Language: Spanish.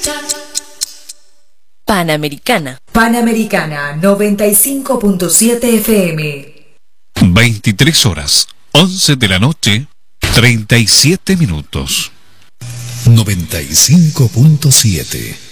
Panamericana. Panamericana 95.7 FM. 23 horas, 11 de la noche, 37 minutos. 95.7